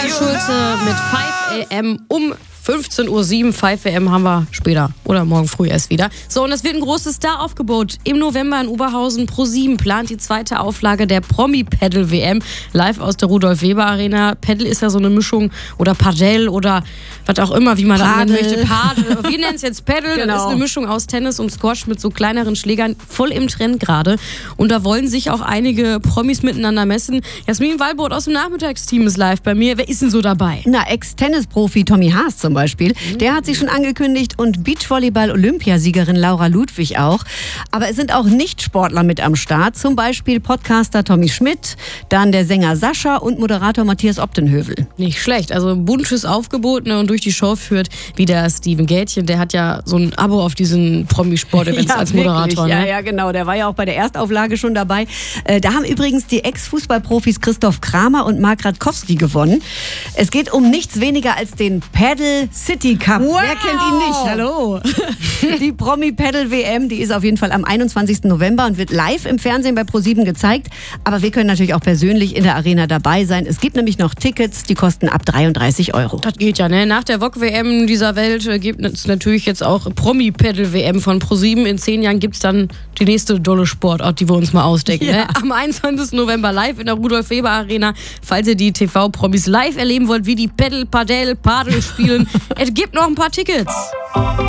Schulze mit 5 AM um 15.07 Uhr. 5 AM haben wir später oder morgen früh erst wieder. So, und es wird ein großes Star-Aufgebot. Im November in Oberhausen. ProSieben plant die zweite Auflage der Promi-Paddle-WM live aus der Rudolf-Weber-Arena. Paddle ist ja so eine Mischung oder Padel oder was auch immer, wie man das nennen möchte. Padel. Wir nennen es jetzt Paddle. Genau. Das ist eine Mischung aus Tennis und Squash mit so kleineren Schlägern. Voll im Trend gerade. Und da wollen sich auch einige Promis miteinander messen. Jasmin Wallbrot aus dem Nachmittagsteam ist live bei mir. Wer ist denn so dabei? Na, Ex-Tennisprofi Tommy Haas zum Beispiel. Der hat sich schon angekündigt und Beachvolleyball-Olympiasiegerin Laura Ludwig auch. Aber es sind auch Nicht-Sportler mit am Start. Zum Beispiel Podcaster Tommy Schmidt, dann der Sänger Sascha und Moderator Matthias Optenhövel. Nicht schlecht. Also buntes Aufgebot, ne, und durch die Show führt wieder Steven Gätchen. Der hat ja so ein Abo auf diesen Promisport-Events als Moderator. Wirklich. Ne? Ja, genau. Der war ja auch bei der Erstauflage schon dabei. Da haben übrigens die Ex-Fußballprofis Christoph Kramer und Mark Radkowski gewonnen. Es geht um nichts weniger als den Paddle City Cup. Wow. Wer kennt ihn nicht? Hallo. Die Promi-Paddle-WM, die ist auf jeden Fall am 21. November und wird live im Fernsehen bei ProSieben gezeigt. Aber wir können natürlich auch persönlich in der Arena dabei sein. Es gibt nämlich noch Tickets, die kosten ab 33 €. Das geht ja, ne? Nach der VOG-WM dieser Welt gibt es natürlich jetzt auch Promi-Paddle-WM von ProSieben. In 10 Jahren gibt es dann die nächste dolle Sportart, die wir uns mal ausdenken. Ja. Ne? Am 21. November live in der Rudolf-Weber-Arena. Falls ihr die TV-Promis live erleben wollt, wie die Padel spielen, es gibt noch ein paar Tickets.